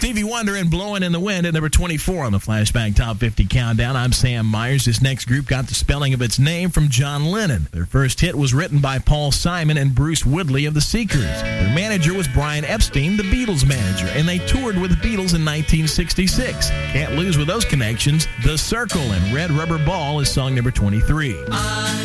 Stevie Wonder and Blowing in the Wind at number 24 on the Flashback Top 50 Countdown. I'm Sam Myers. This next group got the spelling of its name from John Lennon. Their first hit was written by Paul Simon and Bruce Woodley of the Seekers. Their manager was Brian Epstein, the Beatles manager, and they toured with the Beatles in 1966. Can't lose with those connections. The Circle and Red Rubber Ball is song number 23.